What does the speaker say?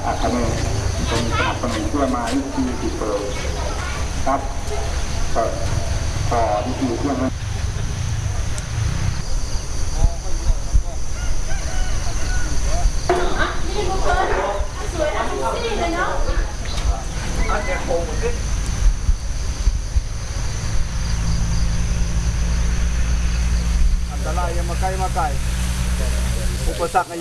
คาเนตรงสนับสนุนเพื่อมาที่ติดเปิดครับต่อที่คือเครื่องนั้นนี่บุกเบิร์สวยนะนี่เลยเนาะอันนี้โค้งขึ้นอันตรายยังมาใกล้อุปสรรค